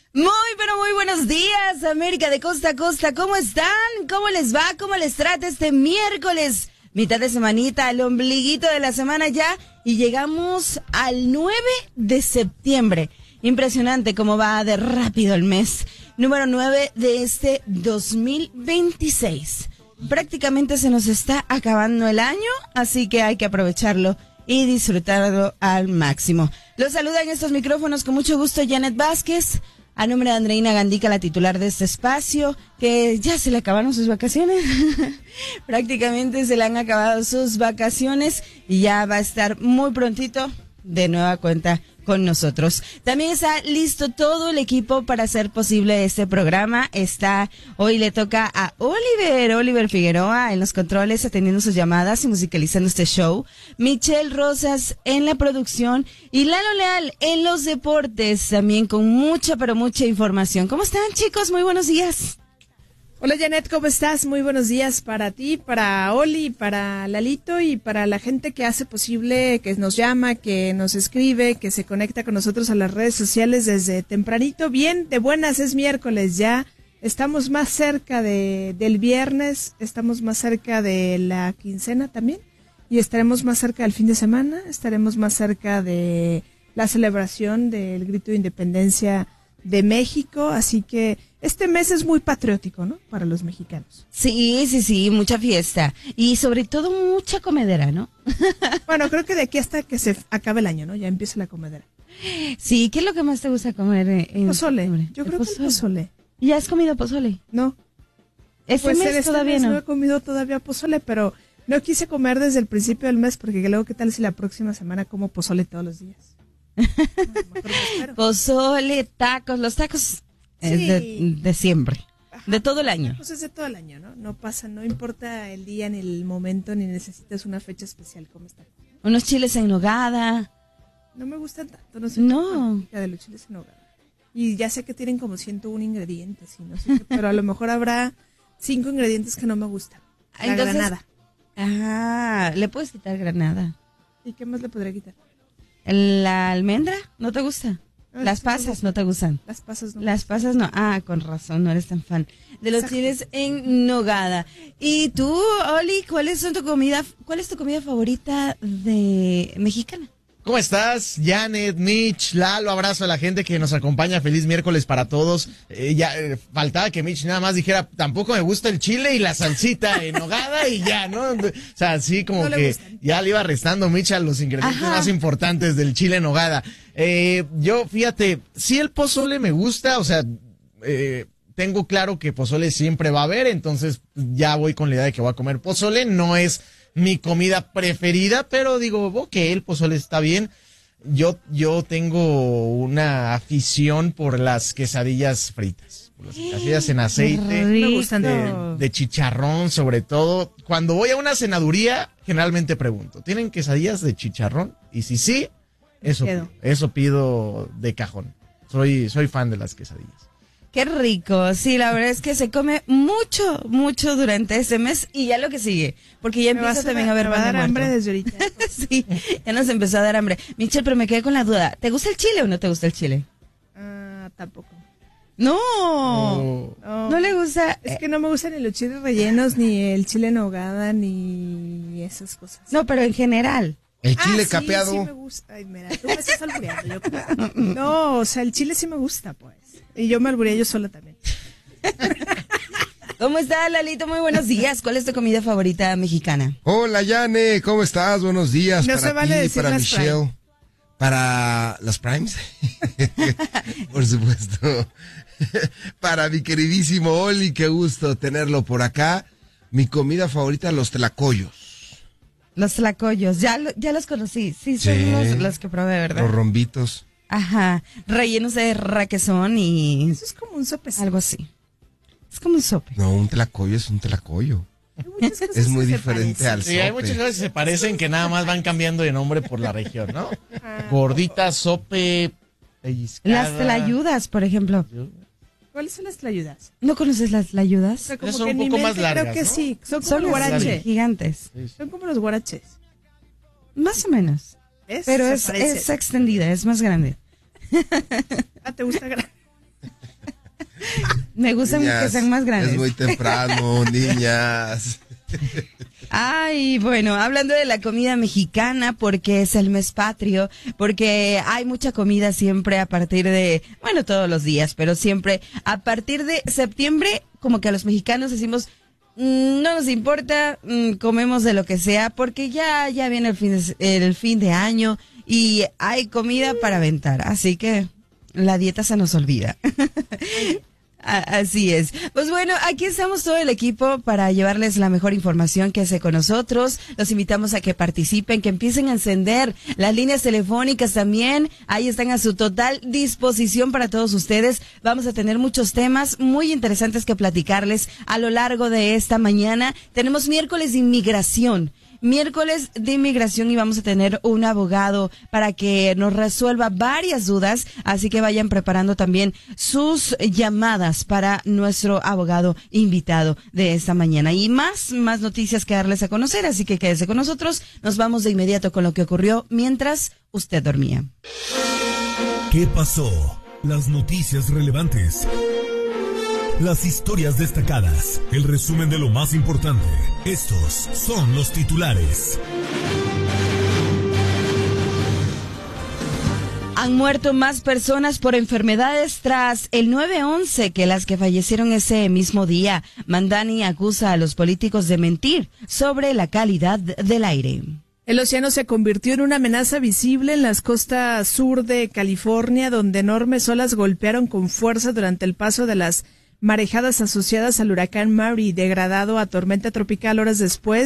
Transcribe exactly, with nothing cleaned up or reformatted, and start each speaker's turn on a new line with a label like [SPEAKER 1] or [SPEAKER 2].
[SPEAKER 1] Muy, pero muy buenos días, América de costa a costa. ¿Cómo están? ¿Cómo les va? ¿Cómo les trata este miércoles? Mitad de semanita, el ombliguito de la semana ya. Y llegamos al nueve de septiembre. Impresionante cómo va de rápido el mes. Número nueve de este dos mil veintiséis. Prácticamente se nos está acabando el año, así que hay que aprovecharlo y disfrutarlo al máximo. Los saluda en estos micrófonos con mucho gusto Janet Vázquez, a nombre de Andreina Gandica, la titular de este espacio, que ya se le acabaron sus vacaciones. Prácticamente se le han acabado sus vacaciones y ya va a estar muy prontito de nueva cuenta con nosotros. También está listo todo el equipo para hacer posible este programa. Está, hoy le toca a Oliver, Oliver Figueroa en los controles, atendiendo sus llamadas y musicalizando este show. Michelle Rosas en la producción y Lalo Leal en los deportes, también con mucha, pero mucha información. ¿Cómo están, chicos? Muy buenos días.
[SPEAKER 2] Hola Janet, ¿cómo estás? Muy buenos días para ti, para Oli, para Lalito y para la gente que hace posible, que nos llama, que nos escribe, que se conecta con nosotros a las redes sociales desde tempranito. Bien, de buenas, es miércoles ya, estamos más cerca de del viernes, estamos más cerca de la quincena también y estaremos más cerca del fin de semana, estaremos más cerca de la celebración del grito de independencia de México, así que este mes es muy patriótico, ¿no? Para los mexicanos.
[SPEAKER 1] Sí, sí, sí, mucha fiesta y sobre todo mucha comedera, ¿no?
[SPEAKER 2] Bueno, creo que de aquí hasta que se acabe el año, ¿no? Ya empieza la comedera.
[SPEAKER 1] Sí, ¿qué es lo que más te gusta comer? En
[SPEAKER 2] pozole,
[SPEAKER 1] septiembre?
[SPEAKER 2] yo creo
[SPEAKER 1] pozole.
[SPEAKER 2] que el pozole.
[SPEAKER 1] ¿Ya has comido pozole?
[SPEAKER 2] No.
[SPEAKER 1] Este
[SPEAKER 2] pues
[SPEAKER 1] mes
[SPEAKER 2] este
[SPEAKER 1] todavía
[SPEAKER 2] mes
[SPEAKER 1] no.
[SPEAKER 2] no he comido todavía pozole, pero no quise comer desde el principio del mes porque luego qué tal si la próxima semana como pozole todos los días. No,
[SPEAKER 1] pozole, tacos, los tacos es
[SPEAKER 2] sí.
[SPEAKER 1] de, de siempre,
[SPEAKER 2] Ajá,
[SPEAKER 1] de todo el año.
[SPEAKER 2] Pues es de todo el año, ¿no? No pasa, no importa el día ni el momento ni necesitas una fecha especial como esta.
[SPEAKER 1] Unos chiles en nogada.
[SPEAKER 2] No me gustan tanto, no sé.
[SPEAKER 1] No.
[SPEAKER 2] De los chiles en nogada. Y ya sé que tienen como ciento uno ingredientes y no sé qué, pero a lo mejor habrá cinco ingredientes que no me gustan. La
[SPEAKER 1] Entonces,
[SPEAKER 2] granada.
[SPEAKER 1] Ah, le puedes quitar granada.
[SPEAKER 2] ¿Y qué más le podría quitar?
[SPEAKER 1] ¿La almendra? ¿No te gusta?
[SPEAKER 2] No,
[SPEAKER 1] Las
[SPEAKER 2] sí me
[SPEAKER 1] pasas
[SPEAKER 2] gusta.
[SPEAKER 1] no te gustan.
[SPEAKER 2] Las pasas no.
[SPEAKER 1] Las pasas no. Ah, con razón, no eres tan fan de los
[SPEAKER 2] Exacto.
[SPEAKER 1] chiles en nogada. Y tú, Oli, ¿cuál es tu comida? ¿Cuál es tu comida favorita de mexicana?
[SPEAKER 3] ¿Cómo estás? Janet, Mitch, Lalo, abrazo a la gente que nos acompaña. Feliz miércoles para todos. Eh, ya eh, faltaba que Mitch nada más dijera, tampoco me gusta el chile y la salsita en nogada y ya, ¿no? O sea, así como
[SPEAKER 2] No le
[SPEAKER 3] que
[SPEAKER 2] gustan.
[SPEAKER 3] ya le iba restando Mitch a los ingredientes
[SPEAKER 1] Ajá.
[SPEAKER 3] más importantes del chile en nogada. Eh, yo, fíjate, sí el pozole me gusta, o sea, eh, tengo claro que pozole siempre va a haber, entonces ya voy con la idea de que voy a comer pozole. No es mi comida preferida, pero digo, ok, el pozole está bien. Yo, yo tengo una afición por las quesadillas fritas, por las quesadillas en aceite,
[SPEAKER 1] Me
[SPEAKER 2] gustan
[SPEAKER 3] de, de chicharrón sobre todo. Cuando voy a una cenaduría, generalmente pregunto, ¿tienen quesadillas de chicharrón? Y si sí, eso,
[SPEAKER 2] Quedo.
[SPEAKER 3] eso pido de cajón. Soy, soy fan de las quesadillas.
[SPEAKER 1] Qué rico, sí, la verdad es que se come mucho, mucho durante este mes y ya lo que sigue, porque ya
[SPEAKER 2] Me vas
[SPEAKER 1] empieza también a haber
[SPEAKER 2] me va
[SPEAKER 1] pan
[SPEAKER 2] a
[SPEAKER 1] de
[SPEAKER 2] dar hambre
[SPEAKER 1] muerto.
[SPEAKER 2] desde ahorita.
[SPEAKER 1] Sí, ya nos empezó a dar hambre. Michelle, pero me quedé con la duda, ¿te gusta el chile o no te gusta el chile?
[SPEAKER 2] Ah, tampoco.
[SPEAKER 1] No,
[SPEAKER 3] Oh.
[SPEAKER 2] No,
[SPEAKER 1] no le gusta.
[SPEAKER 2] Es que no me gustan ni los chiles rellenos, ni el chile en hogada, ni esas cosas.
[SPEAKER 1] No, pero en general.
[SPEAKER 4] El chile
[SPEAKER 2] Ah, sí,
[SPEAKER 4] capeado.
[SPEAKER 2] sí me gusta. Ay, mira, tú me estás albureando. Yo creo. No, o sea, el chile sí me gusta, pues. Y yo me albureé yo sola también.
[SPEAKER 1] ¿Cómo está, Lalito? Muy buenos días. ¿Cuál es tu comida favorita mexicana?
[SPEAKER 4] Hola, Yane, ¿cómo estás? Buenos días
[SPEAKER 2] No
[SPEAKER 4] para
[SPEAKER 2] se vale
[SPEAKER 4] ti,
[SPEAKER 2] decir
[SPEAKER 4] para
[SPEAKER 2] las
[SPEAKER 4] Michelle,
[SPEAKER 2] Prime.
[SPEAKER 4] para las Primes, por supuesto, para mi queridísimo Oli, qué gusto tenerlo por acá. Mi comida favorita, los tlacoyos.
[SPEAKER 1] Los tlacoyos, ya, lo- ya los conocí. Sí, son
[SPEAKER 4] Sí.
[SPEAKER 1] los, los que probé, ¿verdad?
[SPEAKER 4] Los rombitos.
[SPEAKER 1] Ajá, rellenos de raquezón y
[SPEAKER 2] Eso es como un sopecito.
[SPEAKER 1] algo así. Es como un sope.
[SPEAKER 4] No, un tlacoyo es un tlacoyo.
[SPEAKER 2] Hay muchas cosas
[SPEAKER 4] Es muy
[SPEAKER 2] que se
[SPEAKER 4] diferente
[SPEAKER 2] parecen.
[SPEAKER 4] al
[SPEAKER 3] Sí, hay
[SPEAKER 4] sope.
[SPEAKER 3] muchas cosas que se parecen que nada más van cambiando de nombre por la región, ¿no?
[SPEAKER 2] Ah,
[SPEAKER 3] Gordita, sope, pellizcada.
[SPEAKER 1] Las tlayudas, por ejemplo.
[SPEAKER 2] ¿Cuáles son las tlayudas?
[SPEAKER 1] ¿No conoces las
[SPEAKER 2] O
[SPEAKER 1] tlayudas?
[SPEAKER 2] sea, como
[SPEAKER 3] Esas son
[SPEAKER 2] que
[SPEAKER 3] un
[SPEAKER 2] en mi
[SPEAKER 3] poco más
[SPEAKER 2] mente
[SPEAKER 3] largas,
[SPEAKER 2] creo que
[SPEAKER 3] ¿no?
[SPEAKER 2] sí. Son como
[SPEAKER 1] Son
[SPEAKER 2] los
[SPEAKER 1] las
[SPEAKER 2] guaraches.
[SPEAKER 1] gigantes.
[SPEAKER 3] Sí, sí.
[SPEAKER 2] Son como los guaraches.
[SPEAKER 1] Más o menos.
[SPEAKER 2] ¿Ves?
[SPEAKER 1] Pero
[SPEAKER 2] Se
[SPEAKER 1] es,
[SPEAKER 2] parecen.
[SPEAKER 1] es extendida, es más grande.
[SPEAKER 2] Ah, ¿te gusta grande?
[SPEAKER 1] Me gustan
[SPEAKER 4] Niñas,
[SPEAKER 1] que sean más grandes.
[SPEAKER 4] Es muy temprano, niñas.
[SPEAKER 1] Ay, bueno, hablando de la comida mexicana, porque es el mes patrio, porque hay mucha comida siempre a partir de, bueno, todos los días, pero siempre a partir de septiembre, como que a los mexicanos decimos, mmm, no nos importa, mmm, comemos de lo que sea, porque ya, ya viene el fin de, el fin de año y hay comida para aventar, así que la dieta se nos olvida. Así es. Pues bueno, aquí estamos todo el equipo para llevarles la mejor información que hace con nosotros. Los invitamos a que participen, que empiecen a encender las líneas telefónicas también. Ahí están a su total disposición para todos ustedes. Vamos a tener muchos temas muy interesantes que platicarles a lo largo de esta mañana. Tenemos miércoles de inmigración. Miércoles de inmigración y vamos a tener un abogado para que nos resuelva varias dudas, así que vayan preparando también sus llamadas para nuestro abogado invitado de esta mañana. Y más, más noticias que darles a conocer, así que quédese con nosotros. Nos vamos de inmediato con lo que ocurrió mientras usted dormía.
[SPEAKER 5] ¿Qué pasó? Las noticias relevantes. Las historias destacadas, el resumen de lo más importante. Estos son los titulares.
[SPEAKER 1] Han muerto más personas por enfermedades tras el nueve once que las que fallecieron ese mismo día. Mandani acusa a los políticos de mentir sobre la calidad del aire.
[SPEAKER 2] El océano se convirtió en una amenaza visible en las costas sur de California, donde enormes olas golpearon con fuerza durante el paso de las marejadas asociadas al huracán Mary, degradado a tormenta tropical horas después